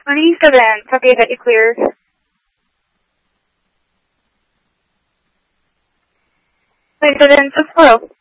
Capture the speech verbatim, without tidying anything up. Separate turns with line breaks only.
twenty-seven. Copy that you clear. twenty-seven, six four.